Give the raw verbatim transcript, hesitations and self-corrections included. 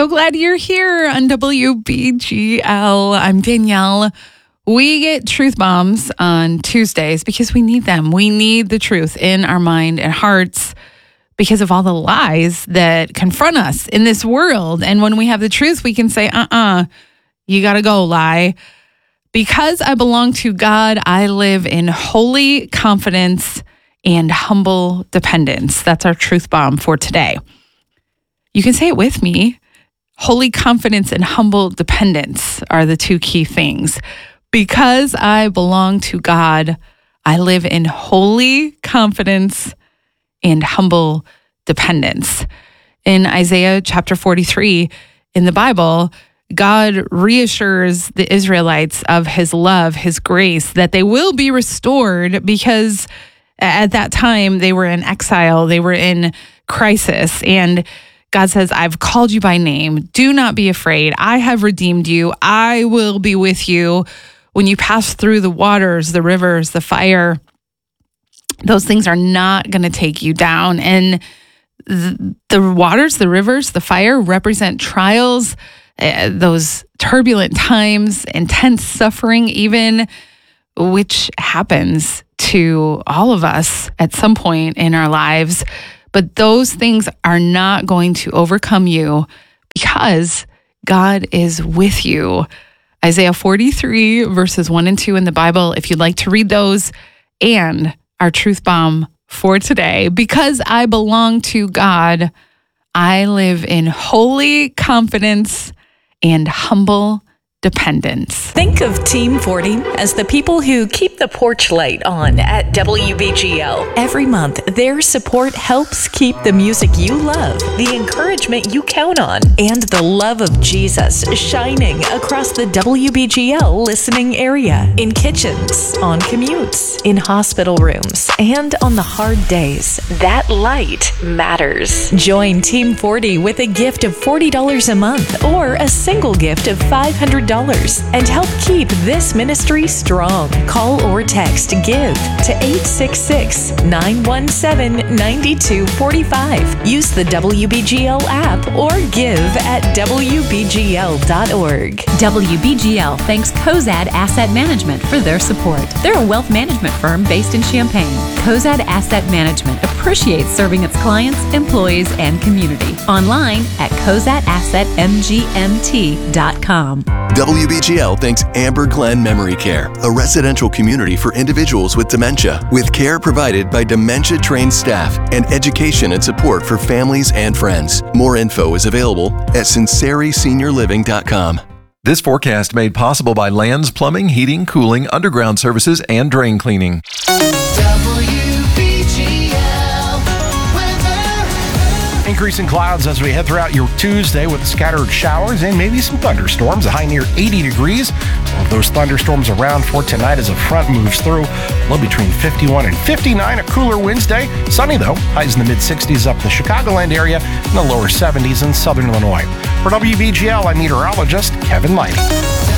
So glad you're here on W B G L. I'm Danielle. We get truth bombs on Tuesdays because we need them. We need the truth in our mind and hearts because of all the lies that confront us in this world. And when we have the truth, we can say, uh-uh, you got to go, lie. Because I belong to God, I live in holy confidence and humble dependence. That's our truth bomb for today. You can say it with me. Holy confidence and humble dependence are the two key things. Because I belong to God, I live in holy confidence and humble dependence. In Isaiah chapter forty-three, in the Bible, God reassures the Israelites of his love, his grace, that they will be restored because at that time they were in exile, they were in crisis, and God says, I've called you by name. Do not be afraid. I have redeemed you. I will be with you when you pass through the waters, the rivers, the fire. Those things are not going to take you down. And the, the waters, the rivers, the fire represent trials, uh, those turbulent times, intense suffering, even, which happens to all of us at some point in our lives. But those things are not going to overcome you because God is with you. Isaiah forty-three, verses one and two in the Bible, if you'd like to read those, and our truth bomb for today. Because I belong to God, I live in holy confidence and humble dependence. Think of Team forty as the people who keep the porch light on at W B G L. Every month, their support helps keep the music you love, the encouragement you count on, and the love of Jesus shining across the W B G L listening area, in kitchens, on commutes, in hospital rooms, and on the hard days. That light matters. Join Team forty with a gift of forty dollars a month or a single gift of five hundred dollars and help keep this ministry strong. Call or text GIVE to eight six six, nine one seven, nine two four five. Use the W B G L app or give at W B G L dot org. W B G L thanks Cozad Asset Management for their support. They're a wealth management firm based in Champaign. Cozad Asset Management appreciates serving its clients, employees, and community. Online at cozad asset m g m t dot com. W B G L thanks Amber Glen Memory Care, a residential community for individuals with dementia, with care provided by dementia-trained staff and education and support for families and friends. More info is available at sinceri senior living dot com. This forecast made possible by Lands Plumbing, Heating, Cooling, Underground Services, and Drain Cleaning. Increasing clouds as we head throughout your Tuesday with scattered showers and maybe some thunderstorms. A high near eighty degrees. All of those thunderstorms around for tonight as a front moves through. Low between fifty-one and fifty-nine. A cooler Wednesday. Sunny though. Highs in the mid sixties up the Chicagoland area and the lower seventies in southern Illinois. For W B G L, I'm meteorologist Kevin Lighty.